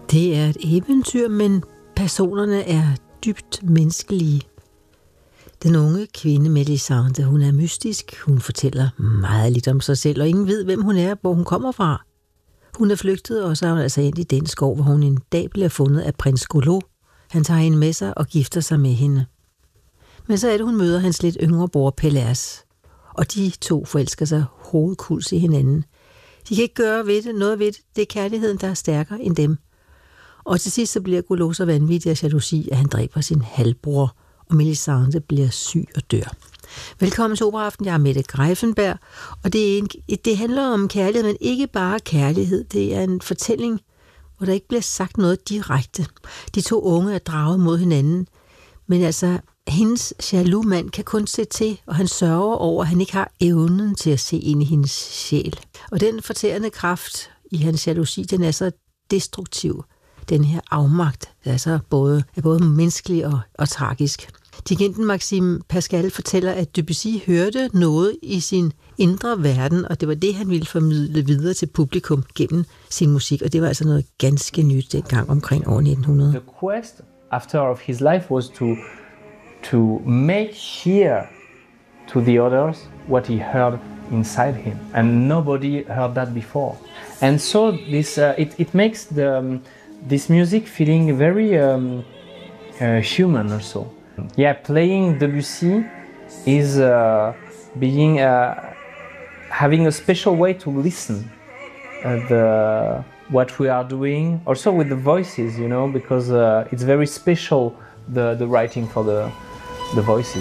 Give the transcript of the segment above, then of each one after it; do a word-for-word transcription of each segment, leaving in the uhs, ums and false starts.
Det er et eventyr, men personerne er dybt menneskelige. Den unge kvinde, Melisande, hun er mystisk. Hun fortæller meget lidt om sig selv, og ingen ved, hvem hun er, hvor hun kommer fra. Hun er flygtet, og så er hun altså endt i den skov, hvor hun en dag bliver fundet af prins Golo. Han tager hende med sig og gifter sig med hende. Men så er det, hun møder hans lidt yngre bror Pelers, og de to forelsker sig hovedkuls i hinanden. De kan ikke gøre ved det, noget ved det. Det er kærligheden, der er stærkere end dem. Og til sidst så bliver Golo så vanvittig af jalousi, at han dræber sin halvbror, og Melisande bliver syg og dør. Velkommen til Operaaften. Jeg er Mette Greiffenberg, og det, er en, det handler om kærlighed, men ikke bare kærlighed. Det er en fortælling, hvor der ikke bliver sagt noget direkte. De to unge er draget mod hinanden, men altså, hendes jaloux mand kan kun se til, og han sørger over, at han ikke har evnen til at se ind i hendes sjæl. Og den fortærende kraft i hans jalousi, den er så destruktiv. Den her afmagt, der er så både, er både menneskelig og, og tragisk. Dirigenten Maxime Pascal fortæller, at Debussy hørte noget i sin indre verden, og det var det, han ville formidle videre til publikum gennem sin musik, og det var altså noget ganske nyt dengang omkring år nitten hundrede. The quest after of his life was to to make hear to the others what he heard inside him, and nobody heard that before. And so this uh, it it makes the um, this music feeling very um, uh, human also. Yeah, playing Debussy is uh, being uh, having a special way to listen at the what we are doing. Also with the voices, you know, because uh, it's very special the the writing for the the voices.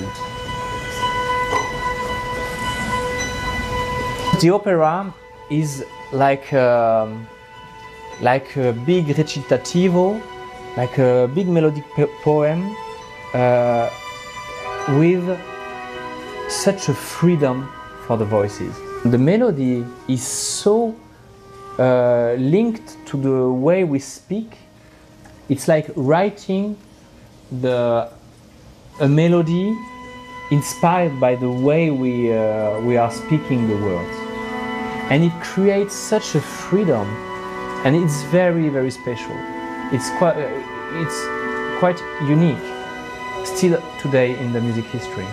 The opera is like a, like a big recitativo, like a big melodic poem uh, with such a freedom for the voices. The melody is so uh, linked to the way we speak. It's like writing the a melody inspired by the way we uh, we are speaking the words, and it creates such a freedom, and it's very very special. It's quite uh, it's quite unique still today in the music history.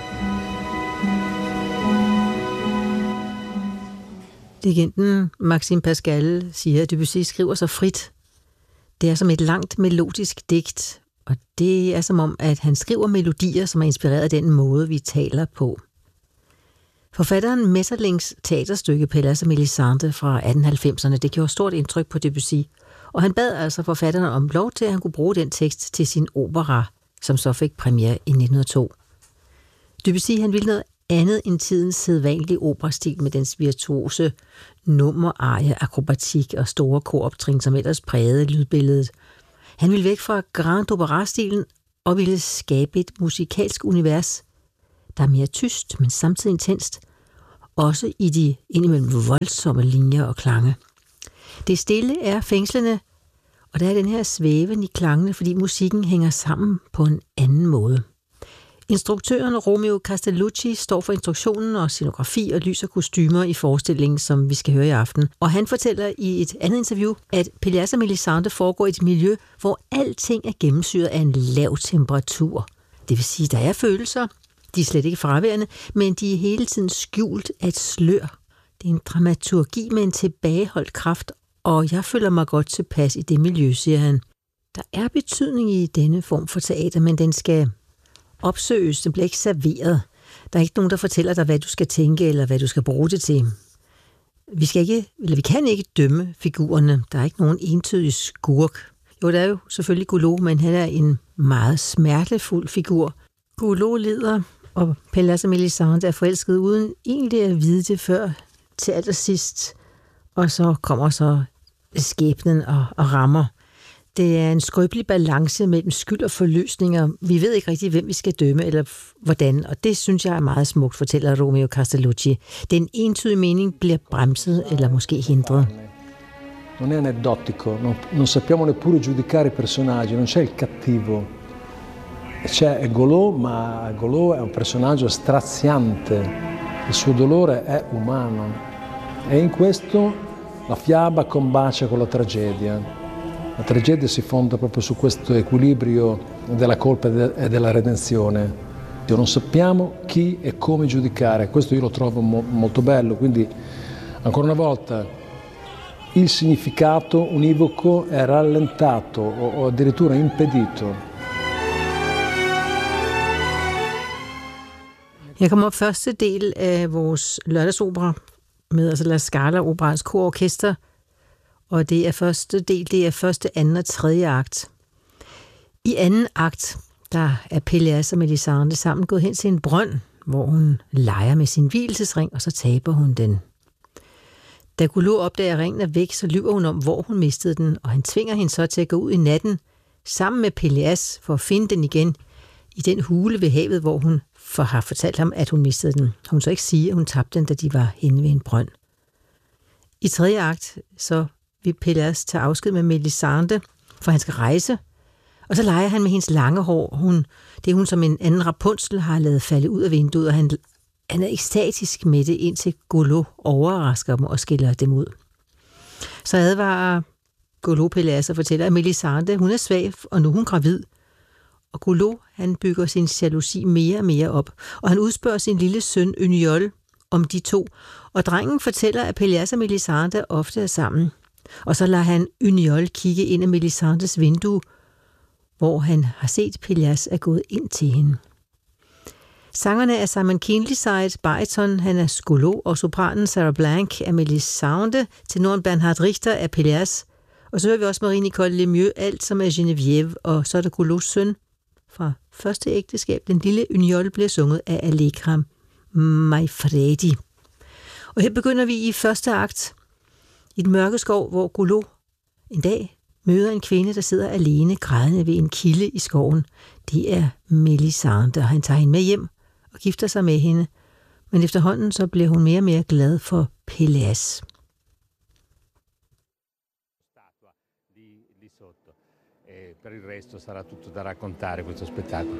Dirigenten Maxime Pascal siger, at Debussy skriver så frit. Det er som et langt melodisk digt, og det er som om, at han skriver melodier, som er inspireret af den måde, vi taler på. Forfatteren Messerlings teaterstykke Pelers og Melisande fra atten halvfemserne, det gjorde stort indtryk på Debussy, og han bad altså forfatteren om lov til, at han kunne bruge den tekst til sin opera, som så fik premiere i nitten hundrede og to. Debussy, han ville noget andet end tidens sædvanlige operastil med dens virtuose nummer, arie, akrobatik og store koroptrin, som ellers prægede lydbilledet. Han ville væk fra grand opera-stilen og ville skabe et musikalsk univers, der er mere tyst, men samtidig intenst, også i de indimellem voldsomme linjer og klange. Det stille er fængslende, og der er den her svæven i klangene, fordi musikken hænger sammen på en anden måde. Instruktøren Romeo Castellucci står for instruktionen og scenografi og lys og kostymer i forestillingen, som vi skal høre i aften. Og han fortæller i et andet interview, at Pelers og Melisande foregår i et miljø, hvor alting er gennemsyret af en lav temperatur. Det vil sige, at der er følelser, de er slet ikke fraværende, men de er hele tiden skjult af et slør. Det er en dramaturgi med en tilbageholdt kraft, og jeg føler mig godt tilpas i det miljø, siger han. Der er betydning i denne form for teater, men den skal opsøges, den bliver ikke serveret. Der er ikke nogen, der fortæller dig, hvad du skal tænke, eller hvad du skal bruge det til. Vi skal ikke, eller vi kan ikke dømme figurerne. Der er ikke nogen entydig skurk. Jo, der er jo selvfølgelig Golo, men han er en meget smertefuld figur. Golo lider, og Pelers og Melisande er forelsket uden egentlig at vide det før til allersidst. Og så kommer så skæbnen og, og rammer. Det er en skrøbelig balance mellem skyld og forløsninger. Vi ved ikke rigtig, hvem vi skal dømme, eller hvordan, og det synes jeg er meget smukt, fortæller Romeo Castellucci. Den entydige mening bliver bremset, eller måske hindret. Non è aneddotico, non, non sappiamo neppure giudicare i personaggi, non c'è il cattivo. C'è Golo, ma Golo è un personaggio straziante, il suo dolore è umano, e in questo la fiaba combacia con la tragedia. La tragedia si fonda proprio su questo equilibrio della colpa e della redenzione. Non sappiamo chi e come giudicare, questo io lo trovo mo- molto bello, quindi ancora una volta il significato univoco è rallentato o, o addirittura impedito. Her kommer første del af vores lørdagsopera med altså La Scala Operaens kororkester, og det er første del, det er første, anden og tredje akt. I anden akt, der er Pelléas og Mélisande sammen gået hen til en brønd, hvor hun leger med sin vielsesring, og så taber hun den. Da Goulot opdager, at ringen er væk, så lyver hun om, hvor hun mistede den, og han tvinger hende så til at gå ud i natten sammen med Pelléas for at finde den igen i den hule ved havet, hvor hun for har fortalt ham, at hun mistede den. Hun så ikke sige, at hun tabte den, da de var henne ved en brønd. I tredje akt, så vil Pelléas tage afsked med Mélisande, for han skal rejse, og så leger han med hendes lange hår. Hun, det er hun som en anden Rapunzel har lavet falde ud af vinduet, og han, han er ekstatisk med det, indtil Goulot overrasker dem og skiller dem ud. Så advarer Goulot Pelléas og fortæller, at Mélisande, hun er svag, og nu er hun gravid. Og Goulot, han bygger sin jalousi mere og mere op, og han udspørger sin lille søn Uniol om de to, og drengen fortæller, at Pelléas og Mélisande ofte er sammen. Og så lader han Uniol kigge ind af Mélisandes vindue, hvor han har set Pelléas er gået ind til hende. Sangerne er Simon Kindleside, bariton, han er Goulot, og sopranen Sarah Blanc er Mélisande, tenoren Bernhard Richter er Pelléas, og så hører vi også Marie-Nicole Lemieux, alt som er Geneviève, og så er der Goulots søn fra første ægteskab, den lille Uniol, bliver sunget af Allegra Manfredi. Og her begynder vi i første akt, i den mørke skov, hvor Goulot en dag møder en kvinde, der sidder alene grædende ved en kilde i skoven. Det er Mélisande, og han tager hende med hjem og gifter sig med hende. Men efterhånden så bliver hun mere og mere glad for Pelléas. Per il resto sarà tutto da raccontare questo spettacolo.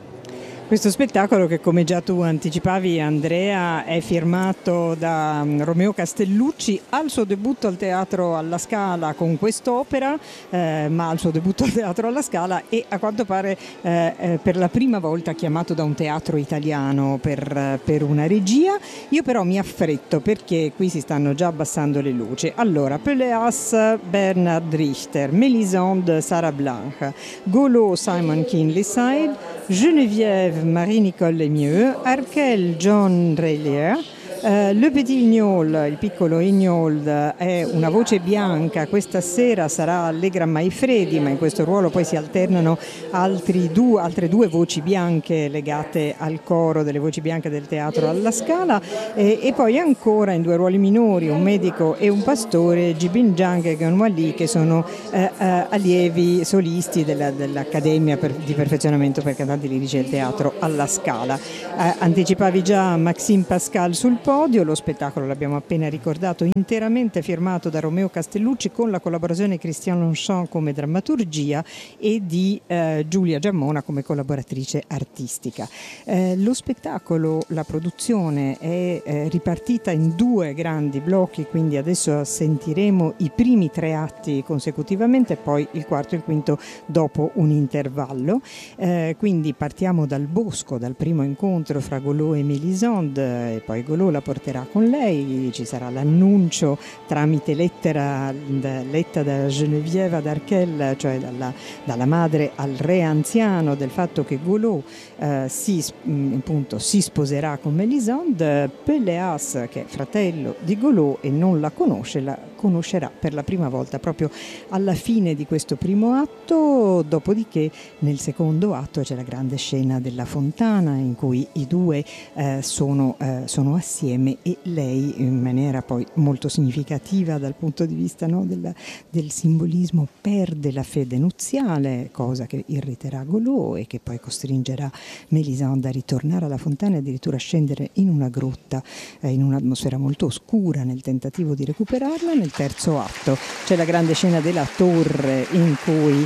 Questo spettacolo che, come già tu anticipavi Andrea, è firmato da Romeo Castellucci al suo debutto al Teatro alla Scala con quest'opera, eh, ma al suo debutto al Teatro alla Scala e a quanto pare eh, eh, per la prima volta chiamato da un teatro italiano per, per una regia. Io però mi affretto perché qui si stanno già abbassando le luci. Allora, Pelléas, Bernhard Richter, Mélisande, Sarah Blanc, Goulot, Simon Kindleside, Geneviève, Marie-Nicole Lemieux, Arkel, John Reillier, Uh, Le Petit Ignol, il piccolo Ignol, è una voce bianca, questa sera sarà Allegra Manfredi, ma in questo ruolo poi si alternano altri due, altre due voci bianche legate al coro delle voci bianche del Teatro alla Scala e, e poi ancora in due ruoli minori un medico e un pastore, Jibin Jang e Gon Wali, che sono uh, uh, allievi solisti della, dell'Accademia per, di perfezionamento per cantanti lirici del Teatro alla Scala. Uh, anticipavi già Maxime Pascal sul podio, lo spettacolo l'abbiamo appena ricordato, interamente firmato da Romeo Castellucci con la collaborazione di Christian Longchamp come drammaturgia e di eh, Giulia Giammona come collaboratrice artistica. Eh, lo spettacolo, la produzione è eh, ripartita in due grandi blocchi, quindi adesso sentiremo i primi tre atti consecutivamente e poi il quarto e il quinto dopo un intervallo. Eh, quindi partiamo dal bosco, dal primo incontro fra Goulot e Mélisande e poi Goulot la porterà con lei, ci sarà l'annuncio tramite lettera letta da Geneviève ad Arkel, cioè dalla, dalla madre al re anziano, del fatto che Goulot eh, si, appunto, si sposerà con Mélisande. Pelléas, che è fratello di Goulot e non la conosce, la conoscerà per la prima volta proprio alla fine di questo primo atto, dopodiché nel secondo atto c'è la grande scena della fontana in cui i due eh, sono, eh, sono assieme e lei in maniera poi molto significativa dal punto di vista no, del, del simbolismo perde la fede nuziale, cosa che irriterà Goulot e che poi costringerà Mélisande a ritornare alla fontana e addirittura a scendere in una grotta eh, in un'atmosfera molto oscura nel tentativo di recuperarla. Nel terzo atto c'è la grande scena della torre in cui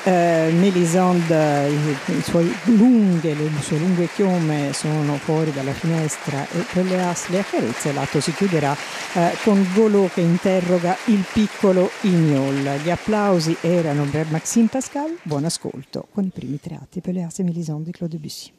eh, Mélisande, i, i suoi lunghe, le sue lunghe chiome sono fuori dalla finestra e Pelléas le accarezza, e l'atto si chiuderà eh, con Golot che interroga il piccolo Ignol. Gli applausi erano per Maxime Pascal, buon ascolto con i primi tre atti Pelléas e Mélisande di Claude Debussy.